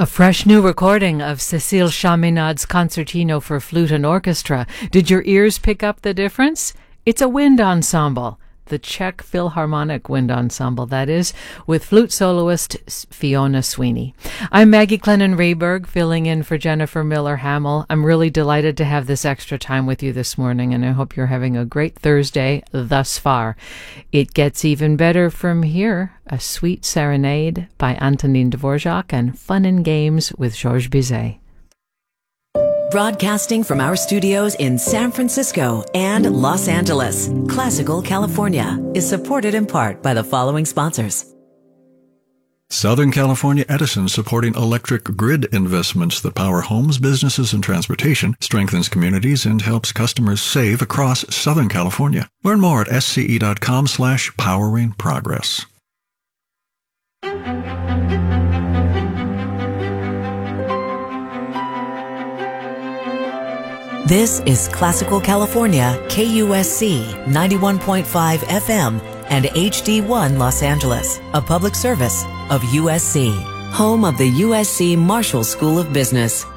A fresh new recording of Cécile Chaminade's Concertino for Flute and Orchestra. Did your ears pick up the difference? It's a wind ensemble. The Czech Philharmonic Wind Ensemble, that is, with flute soloist Fiona Sweeney. I'm Maggie Clennon-Rayberg, filling in for Jennifer Miller-Hamill. I'm really delighted to have this extra time with you this morning, and I hope you're having a great Thursday thus far. It gets even better from here. A Sweet Serenade by Antonin Dvorak and Fun and Games with Georges Bizet. Broadcasting from our studios in San Francisco and Los Angeles, Classical California is supported in part by the following sponsors. Southern California Edison, supporting electric grid investments that power homes, businesses, and transportation, strengthens communities, and helps customers save across Southern California. Learn more at sce.com/powering progress. This is Classical California, KUSC 91.5 FM and HD1 Los Angeles, a public service of USC, home of the USC Marshall School of Business.